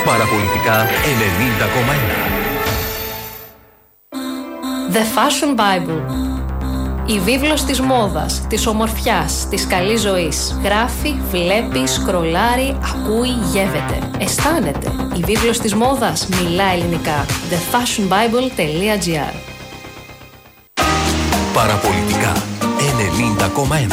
Παραπολιτικά 90,1. The Fashion Bible. Η βίβλος της μόδας, της ομορφιάς, της καλής ζωής. Γράφει, βλέπει, σκρολάρει, ακούει, γεύεται. Αισθάνεται. Η βίβλος της μόδας μιλά ελληνικά. thefashionbible.gr. Παραπολιτικά 90,1.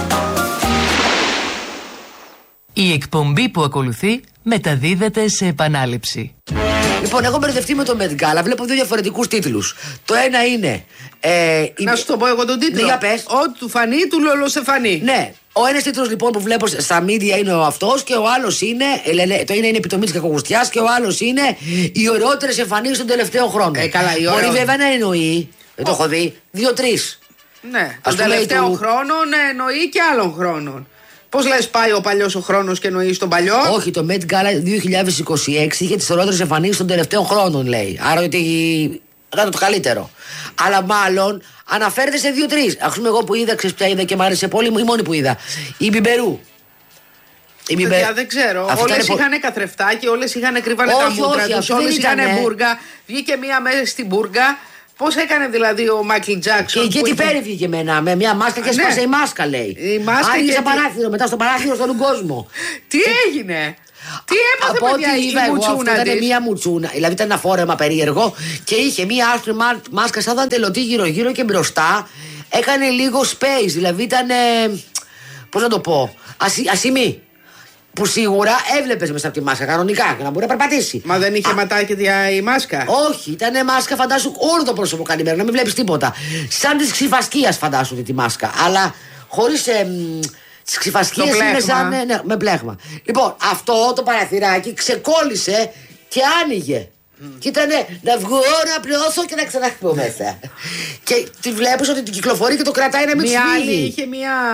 Η εκπομπή που ακολουθεί μεταδίδεται σε επανάληψη. Λοιπόν, έχω μπερδευτεί με το Met Gala. Βλέπω δύο διαφορετικούς τίτλους. Το ένα είναι. Να σου το πω εγώ τον τίτλο. Ναι, για πες. Ό,τι του φανεί, του λολοσεφανεί. Ναι. Ο ένας τίτλος λοιπόν που βλέπω στα media είναι ο αυτός και ο άλλος είναι. Το ένα είναι επιτομή της κακογουστιάς και ο άλλος είναι οι ωραιότερες εμφανίσεις των τελευταίων χρόνων. Καλά, μπορεί βέβαια να εννοεί. Δεν το έχω δει. 2-3. Ναι. Των τελευταίων χρόνων εννοεί και άλλων χρόνων. Πώς λες πάει ο παλιός ο χρόνος και εννοείς τον παλιό? Όχι, το Met Gala 2026 είχε τις ωραιότερες εμφανίσεις των τελευταίων χρόνων, λέει. Άρα ότι ήταν το καλύτερο. Αλλά μάλλον αναφέρεται σε 2-3. Ας πούμε, εγώ που είδα, ξέρεις ποια είδα και μου άρεσε πολύ, η μόνη που είδα. Η Μπιμπερού. Παιδιά, δεν ξέρω. Όλες είχαν καθρεφτάκι, όλες είχαν κρυβάνε τα μούτρα τους, όλες είχαν μπούργα. Βγήκε μία μέσα στην μπούργα. Πώς έκανε δηλαδή ο Μάικλ Τζάκσον? Και τι πέρυφηκε με μια μάσκα και σπάσε η μάσκα, λέει. Η μάσκα άργησε παράθυρο, μετά στο παράθυρο στον κόσμο. Τι έγινε? Τι έπαθε, παιδιά, η μουτσούνα της? Ήταν μια μουτσούνα, δηλαδή ήταν ένα φόρεμα περίεργο και είχε μια άσπρη μάσκα σαν δαντελωτή γύρω-γύρω και μπροστά έκανε λίγο space, δηλαδή ήταν. Πώς να το πω, ασημή. Που σίγουρα έβλεπες μέσα από τη μάσκα κανονικά για να μπορεί να περπατήσει. Μα δεν είχε ματάκια η μάσκα? Όχι, ήταν μάσκα, φαντάσου όλο το πρόσωπο καλυμμένο, να μην βλέπεις τίποτα. Σαν της ξυφασκίας, φαντάσου τη μάσκα. Αλλά χωρίς τις ξυφασκίες είναι σαν. Ναι, με πλέγμα. Λοιπόν, αυτό το παραθυράκι ξεκόλλησε και άνοιγε. Και ήταν να βγω, να πληρώσω και να ξαναχτυπώ μέσα. Και τη βλέπεις ότι την κυκλοφορεί και το κρατάει να μην σφίγγει. Μια άλλη είχε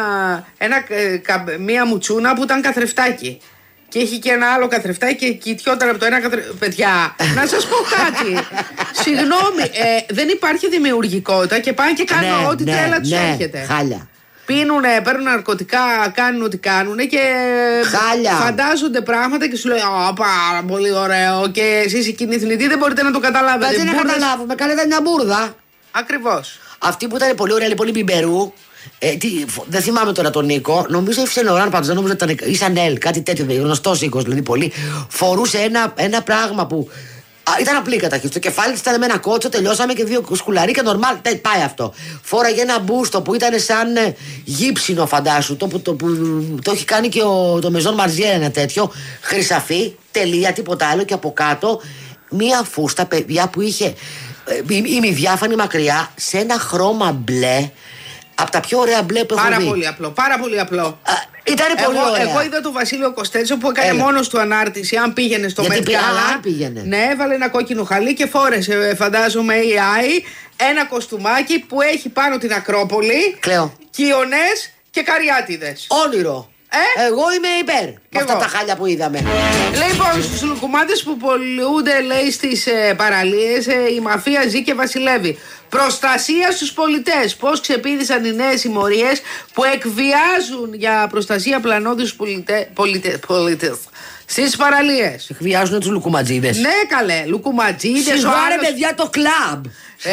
μια μουτσούνα που ήταν καθρεφτάκι. Και είχε και ένα άλλο καθρεφτάκι και κοιτιόταν από το ένα καθρεφτάκι. Παιδιά, να σας πω κάτι. Συγγνώμη, δεν υπάρχει δημιουργικότητα και πάνε και κάνουν ό,τι τρέλα τους έρχεται. Χάλια. Πίνουνε, παίρνουν ναρκωτικά, κάνουν ό,τι κάνουν και χάλια. Φαντάζονται πράγματα και σου λέει πάρα πολύ ωραίο. Και εσείς οι κοινοί θνητοί δεν μπορείτε να το καταλάβετε. Δεν να καταλάβουμε, καλά ήταν μια μπουρδα. Ακριβώς. Αυτή που ήταν πολύ ωραία, λοιπόν, η Μπιμπερού. Δεν θυμάμαι τώρα τον Νίκο. Νομίζω η Λοράν πάντως, δεν νομίζω ότι ήταν. Ή Σανέλ, κάτι τέτοιο. Γνωστός οίκος δηλαδή πολύ. Φορούσε ένα πράγμα που. Ήταν απλή καταρχήν. Στο κεφάλι της ήταν με ένα κότσο, τελειώσαμε και δύο σκουλαρίκια. Νορμάλ, πάει αυτό. Φόραγε ένα μπούστο που ήταν σαν γύψινο, φαντάσου. Το έχει κάνει και το Μεζόν Μαρζιέ, ένα τέτοιο. Χρυσαφί, τελεία, τίποτα άλλο. Και από κάτω μία φούστα, παιδιά, που είχε ημιδιάφανη μακριά σε ένα χρώμα μπλε. Από τα πιο ωραία μπλε που έχω δει. Πάρα πολύ απλό. Ήταν πολύ ωραία. Εγώ είδα τον Βασίλειο Κοστέτσο που έκανε μόνος του ανάρτηση. Αν πήγαινε στο Met Gala. Ναι, έβαλε ένα κόκκινο χαλί και φόρεσε, φαντάζομαι, AI, ένα κοστούμάκι που έχει πάνω την Ακρόπολη. Κλαίω. Κοιονές και καριάτιδες. Όνειρο. Εγώ είμαι υπέρ με αυτά τα χάλια που είδαμε. Λοιπόν, στους λουκουμάδες που πολλούνται, λέει, στις παραλίες, η μαφία ζει και βασιλεύει. Προστασία στους πολιτές. Πώς ξεπήδησαν οι νέες συμμορίες που εκβιάζουν για προστασία πλανώδης πολίτες στις παραλίες. Εκβιάζουν τους λουκουματζίδες. Ναι, καλέ, λουκουματζίδες. Σιγάρε, παιδιά, το κλαμπ.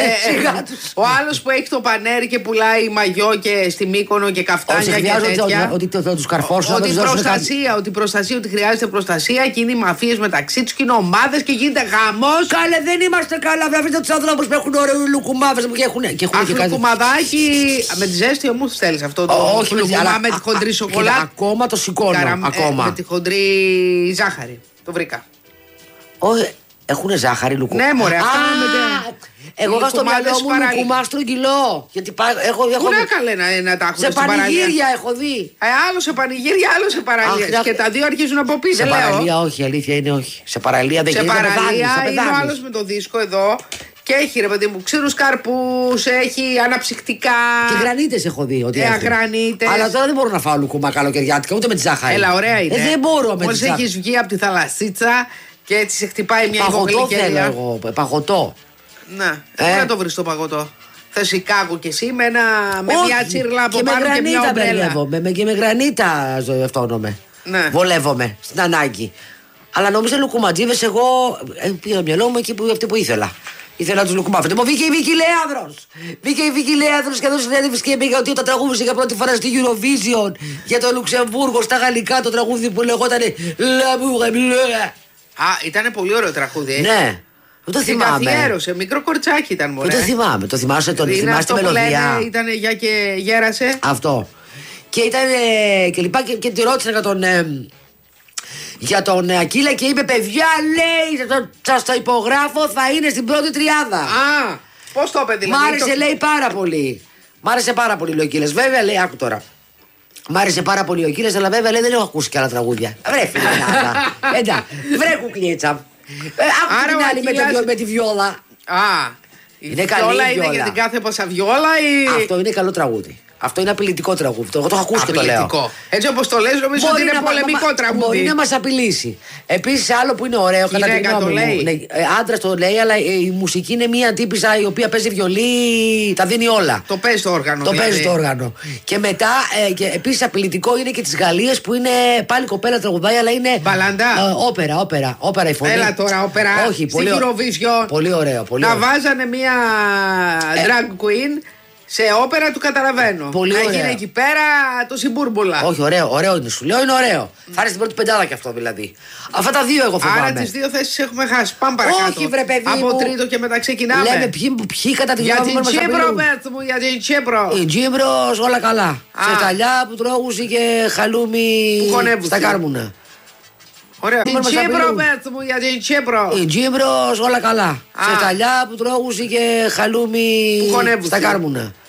Ο άλλος που έχει το πανέρι και πουλάει μαγιό και στη Μύκονο και καφτάνια και τέτοια. Ότι θα τους καρφώσουν. Ότι προστασία, ότι χρειάζεται προστασία και είναι οι μαφίες μεταξύ τους και είναι ομάδες και γίνεται γαμός. Καλέ, δεν είμαστε καλά. Βρείτε τους άνθρωπους που έχουν ωραίους λουκουμάδες και έχουν και κάτι. Λουκουμαδάκι με τη ζέστη όμως θέλεις αυτό το λουκουμά με τη χοντρή σοκολάτα. Ακόμα το σηκώνω. Με τη χοντρή ζάχαρη. Το βρήκα. Έχουνε ζάχαρη λουκουμά. Ναι, μωρέ, αυτά εγώ είχα στο μυαλό μου λουκουμά στρογγυλό. Γιατί πού να καλέ να τα έχουν σε πανηγύρια έχω δει. Άλλο σε πανηγύρια, άλλο σε παραλίες. Και τα δύο αρχίζουν από πίσω. Σε παραλία όχι, αλήθεια είναι όχι. Σε παραλία δεν γίνεται. Σε παραλία είναι ο άλλος με το δίσκο εδώ. Και έχει, ρε παιδί μου, ξύρους καρπούς, έχει αναψυκτικά. Και γρανίτες έχω δει. Γρανίτες. Αλλά τώρα δεν μπορώ να φάω λουκουμά καλοκαιριάτικα ούτε με τη ζάχαρη. Έλα, ωραία είναι. Δεν μπορώ με τη ζάχαρη. Μόλις έχεις βγει από τη θαλασσίτσα και έτσι σε χτυπάει μια παγωτό θέλω εγώ. Παγωτό. Να, πού να το βρεις το παγωτό? Θα Σικάγο κι εσύ με μια τσίρλα από πάνω και μια ομπρέλα. Και με γρανίτα ζωευτώνομαι. Ναι. Βολεύομαι στην ανάγκη. Αλλά νόμιζα Λουκουματζίδες, εγώ πήγα το μυαλό μου εκεί που αυτή που ήθελα. Ήθελα του Λουκουμάφρου. Μου βγήκε η Βίκη Λέανδρος. Βγήκε η Βίκη Λέανδρος και έδωσε συνέντευξη και είπε ότι όταν τραγούδισε για πρώτη φορά στη Eurovision για το Λουξεμβούργο στα γαλλικά το τραγούδι που λεγόταν L'amour bleu. Α, ήταν πολύ ωραίο τραγούδι. Ναι. Δεν το θυμάμαι. Καθιέρωσε, μικρό κορτσάκι ήταν μόνο. Δεν το θυμάμαι. Το θυμάσαι τον θυμάστε τη μελωδία. Ήταν για και γέρασε. Αυτό. Και ήταν και λοιπά και τη ρώτησα για τον Ακύλα και είπε παιδιά λέει σας το υπογράφω θα είναι στην πρώτη τριάδα. Α, πώς το είπε δηλαδή. Μ' άρεσε λέει πάρα πολύ. Μ' άρεσε πάρα πολύ λέει ο Κύλας. Βέβαια λέει άκου τώρα. Μ' άρεσε πάρα πολύ ο Κύλας αλλά βέβαια λέει δεν έχω ακούσει και άλλα τραγούδια. Βρε φιλενάτα. Βρε κουκλίτσα. Άκου την άλλη με τη βιόλα. Α, είναι καλή βιόλα. Είναι για την κάθε πασαβιόλα ή... Αυτό είναι καλό τραγούδι. Αυτό είναι απειλητικό τραγούδι. Εγώ το έχω ακούσει και το λέω. Έτσι όπως το λες, νομίζω ότι είναι πολεμικό τραγούδι. Μπορεί να μας απειλήσει. Επίσης, άλλο που είναι ωραίο, κατά τη γνώμη μου. Άντρας το λέει, αλλά η μουσική είναι μια τύπισσα η οποία παίζει βιολί, τα δίνει όλα. Το παίζει το όργανο. Το παίζει το όργανο. Και μετά, επίσης απειλητικό είναι και της Γαλλίας που είναι πάλι κοπέλα τραγουδάει, αλλά είναι. Μπαλάντα. Όπερα η φωνή. Έλα τώρα, όπερα. Όχι, πολύ Eurovision. Πολύ ωραίο. Να βάζανε μια drag queen. Σε όπερα του καταλαβαίνω. Πολύ να ωραίο. γίνει εκεί πέρα το συμπούρμπολα. Όχι, ωραίο είναι. Σου λέω είναι ωραίο. Θα είναι στην πρώτη πεντάδα κι αυτό δηλαδή. Αυτά τα δύο εγώ φοβάμαι. Άρα τις δύο θέσεις έχουμε χάσει. Πάμε παρακάτω. Όχι, βρε παιδί από μου. τρίτο και μετά ξεκινάμε. Λέμε ποιοι κατά τη γνώμη μας Για την Τσίπρο, πέτ' μου, για την Τσίπρο. Η Τσίπρος όλα καλά. Σε σταλιά που τρώγουσε και χαλούμι στα κάρμουνα. Ωραία. Την Τσίπρο, πέτ' μου, για την Τσίπρο. Η Τσίπρος όλα καλά. Σε σταλιά που τρώγουσε και χαλούμι στα κάρμουνα.